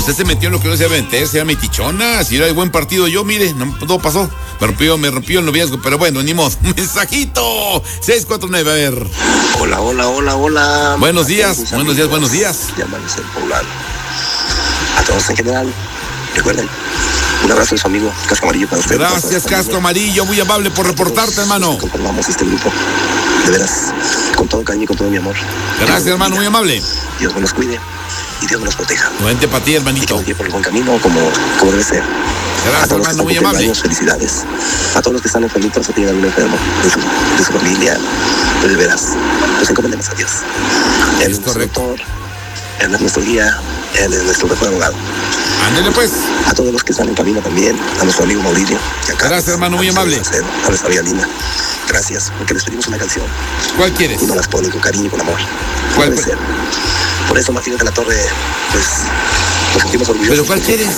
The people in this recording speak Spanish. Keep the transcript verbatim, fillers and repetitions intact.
Usted se metió en lo que no se iba a meter, se llama metichona. Si era de buen partido yo, mire, no, todo pasó. Me rompió, me rompió el noviazgo, pero bueno, ni modo. Mensajito, seis cuatro nueve, a ver. Hola, hola, hola, hola. Buenos días, buenos días, buenos días. Llámanos el poblano. A todos en general, recuerden, un abrazo de su amigo Casco Amarillo para ustedes. Gracias, Casco Amarillo, muy amable por reportarte, hermano. Conformamos este grupo, de veras, con todo cariño y con todo mi amor. Gracias, hermano, muy amable. Dios me los cuide y Dios me los proteja. Nuevamente para ti, hermanito. Y que nos guíe por el buen camino como, como debe ser. Gracias, a todos hermano, muy los que están amable. años, felicidades. A todos los que están enfermitos o tienen algún enfermo de su, de su familia, pues de veras, nos encomendemos a Dios. Él Es es nuestro correcto. doctor, Él es nuestro guía, Él es nuestro mejor abogado. Ándele pues. A todos los que están en camino también, a nuestro amigo Mauricio. Y a Carlos, Gracias, hermano, muy a amable. Marcelo, a nuestra amiga Lina. Gracias, porque les pedimos una canción ¿Cuál quieres? y nos las ponen con cariño y con amor. ¿Cuál? Puede ser. Por eso Martínez de la Torre, pues, nos sentimos orgullosos. ¿Pero cuál quieres?